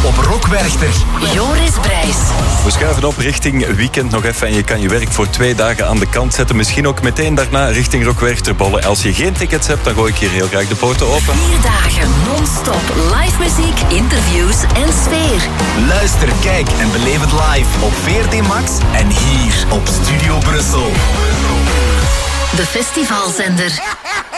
op Rock Werchter. Joris Brijs. We schuiven op richting weekend nog even en je kan je werk voor 2 dagen aan de kant zetten. Misschien ook meteen daarna richting Rock Werchterbollen. Als je geen tickets hebt, dan gooi ik hier heel graag de poorten open. 4 dagen non-stop live muziek, interviews en sfeer. Luister, kijk en beleef het live op VRT Max en hier op Studio Brussel. De festivalzender.